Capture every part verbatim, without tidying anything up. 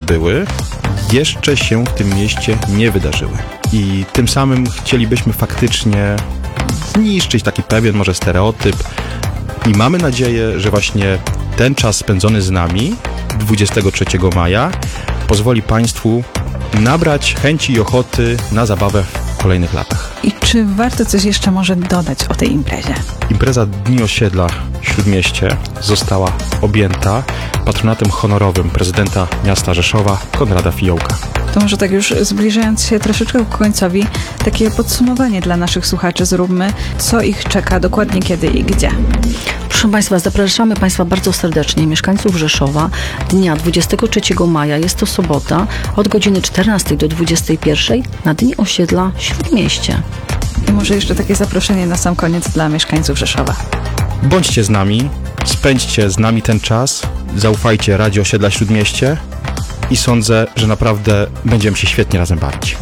były, jeszcze się w tym mieście nie wydarzyły. I tym samym chcielibyśmy faktycznie zniszczyć taki pewien może stereotyp i mamy nadzieję, że właśnie ten czas spędzony z nami dwudziestego trzeciego maja pozwoli Państwu nabrać chęci i ochoty na zabawę w kolejnych latach. I czy warto coś jeszcze może dodać o tej imprezie? Impreza Dni Osiedla Śródmieście została objęta patronatem honorowym prezydenta miasta Rzeszowa Konrada Fiołka. To może tak już zbliżając się troszeczkę ku końcowi, takie podsumowanie dla naszych słuchaczy zróbmy, co ich czeka dokładnie kiedy i gdzie. Proszę Państwa, zapraszamy Państwa bardzo serdecznie, mieszkańców Rzeszowa, dnia dwudziestego trzeciego maja, jest to sobota, od godziny czternastej do dwudziestej pierwszej na Dni Osiedla Śródmieście. I może jeszcze takie zaproszenie na sam koniec dla mieszkańców Rzeszowa. Bądźcie z nami, spędźcie z nami ten czas, zaufajcie Radzie Osiedla Śródmieście i sądzę, że naprawdę będziemy się świetnie razem bawić.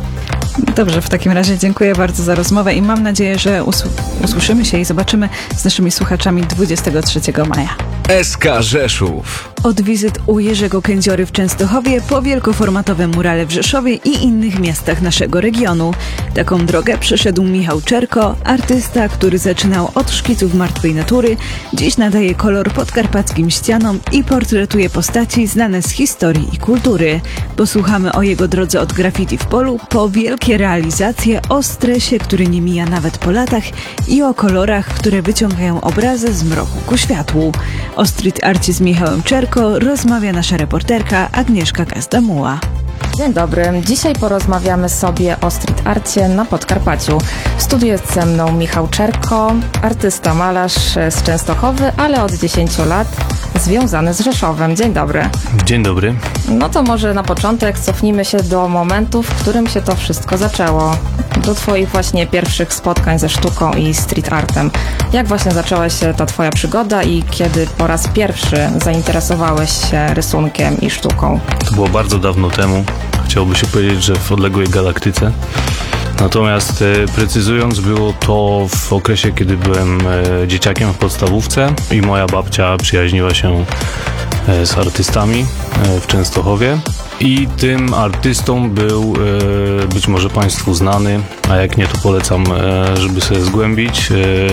Dobrze, w takim razie dziękuję bardzo za rozmowę i mam nadzieję, że usł- usłyszymy się i zobaczymy z naszymi słuchaczami dwudziestego trzeciego maja. S K Rzeszów. Od wizyt u Jerzego Kędziory w Częstochowie po wielkoformatowe murale w Rzeszowie i innych miastach naszego regionu. Taką drogę przeszedł Michał Czerko, artysta, który zaczynał od szkiców martwej natury, dziś nadaje kolor podkarpackim ścianom i portretuje postaci znane z historii i kultury. Posłuchamy o jego drodze od graffiti w polu po wielkie realizacje, o stresie, który nie mija nawet po latach i o kolorach, które wyciągają obrazy z mroku ku światłu. O street arcie z Michałem Czerko rozmawia nasza reporterka Agnieszka Gazdamuła. Dzień dobry. Dzisiaj porozmawiamy sobie o street arcie na Podkarpaciu. W studiu jest ze mną Michał Czerko, artysta, malarz z Częstochowy, ale od dziesięciu lat związany z Rzeszowem. Dzień dobry. Dzień dobry. No to może na początek cofnijmy się do momentu, w którym się to wszystko zaczęło. Do Twoich właśnie pierwszych spotkań ze sztuką i street artem. Jak właśnie zaczęła się ta Twoja przygoda i kiedy po raz pierwszy zainteresowałeś się rysunkiem i sztuką? To było bardzo dawno temu. Chciałoby się powiedzieć, że w odległej galaktyce. Natomiast e, precyzując, było to w okresie, kiedy byłem e, dzieciakiem w podstawówce i moja babcia przyjaźniła się e, z artystami e, w Częstochowie. I tym artystą był e, być może Państwu znany, a jak nie, to polecam, e, żeby sobie zgłębić,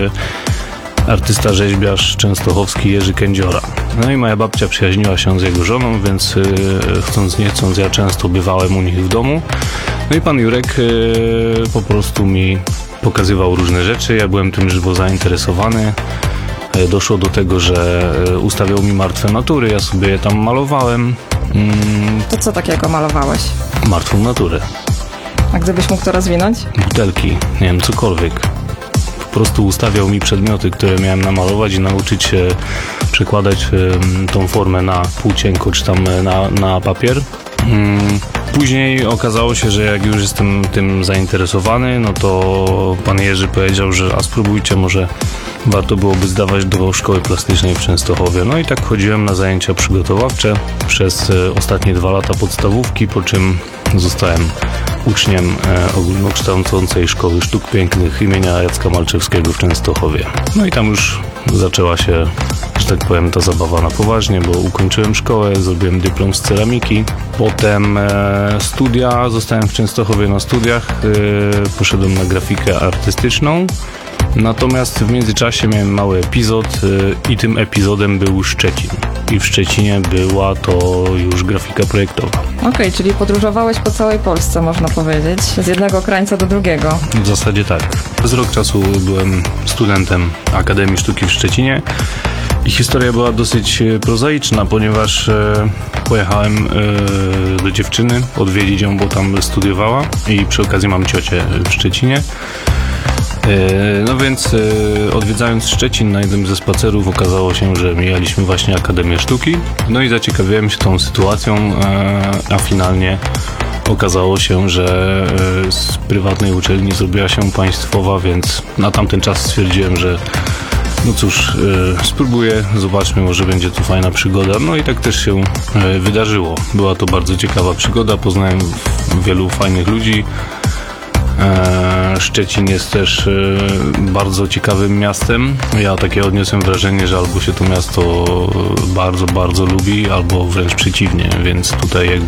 e, artysta rzeźbiarz częstochowski Jerzy Kędziora. No i moja babcia przyjaźniła się z jego żoną, więc e, chcąc nie chcąc ja często bywałem u nich w domu. No i pan Jurek e, po prostu mi pokazywał różne rzeczy, ja byłem tym żywo zainteresowany. E, doszło do tego, że e, ustawiał mi martwe natury, ja sobie je tam malowałem. Mm, To co takiego malowałeś? martwą naturę. A gdybyś mógł to rozwinąć? Butelki, nie wiem, cokolwiek. Po prostu ustawiał mi przedmioty, które miałem namalować i nauczyć się przekładać y, tą formę na półcienko czy tam na, na papier. Mm. Później okazało się, że jak już jestem tym zainteresowany, no to pan Jerzy powiedział, że a spróbujcie, może warto byłoby zdawać do szkoły plastycznej w Częstochowie. No i tak chodziłem na zajęcia przygotowawcze przez e, ostatnie dwa lata podstawówki, po czym zostałem uczniem e, ogólnokształcącej Szkoły Sztuk Pięknych imienia Jacka Malczewskiego w Częstochowie. No i tam już zaczęła się, że tak powiem, ta zabawa na poważnie, bo ukończyłem szkołę, zrobiłem dyplom z ceramiki, potem e, studia, zostałem w Częstochowie na studiach, e, poszedłem na grafikę artystyczną. Natomiast w międzyczasie miałem mały epizod y, i tym epizodem był Szczecin. I w Szczecinie była to już grafika projektowa. Okej, okay, czyli podróżowałeś po całej Polsce, można powiedzieć, z jednego krańca do drugiego. W zasadzie tak. Przez rok czasu byłem studentem Akademii Sztuki w Szczecinie i historia była dosyć prozaiczna, ponieważ e, pojechałem e, do dziewczyny odwiedzić ją, bo tam studiowała i przy okazji mam ciocię w Szczecinie. No więc odwiedzając Szczecin na jednym ze spacerów okazało się, że mijaliśmy właśnie Akademię Sztuki. No i zaciekawiłem się tą sytuacją, a finalnie okazało się, że z prywatnej uczelni zrobiła się państwowa, więc na tamten czas stwierdziłem, że no cóż, spróbuję, zobaczmy, może będzie to fajna przygoda. No i tak też się wydarzyło. Była to bardzo ciekawa przygoda, poznałem wielu fajnych ludzi. Szczecin jest też bardzo ciekawym miastem. Ja takie odniosłem wrażenie, że albo się to miasto bardzo, bardzo lubi, albo wręcz przeciwnie, więc tutaj jakby